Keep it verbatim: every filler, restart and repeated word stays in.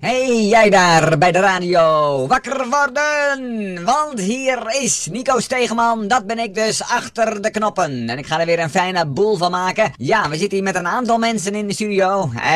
Hey, jij daar bij de radio. Wakker worden! Want hier is Nico Stegeman, dat ben ik dus, achter de knoppen. En ik ga er weer een fijne boel van maken. Ja, we zitten hier met een aantal mensen in de studio.